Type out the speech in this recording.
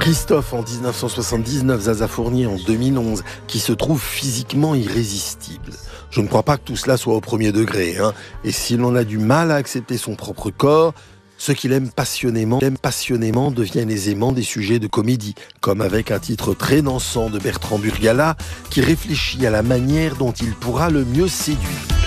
Christophe en 1979, Zaza Fournier en 2011, qui se trouve physiquement irrésistible. Je ne crois pas que tout cela soit au premier degré, Et si l'on a du mal à accepter son propre corps, ceux qu'il aime passionnément deviennent aisément des sujets de comédie, comme avec un titre très dansant de Bertrand Burgala, qui réfléchit à la manière dont il pourra le mieux séduire.